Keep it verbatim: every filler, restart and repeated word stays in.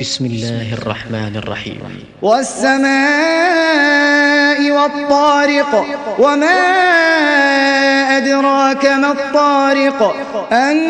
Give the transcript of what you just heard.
بسم الله الرحمن الرحيم. والسماء والطارق، وما أدراك ما الطارق.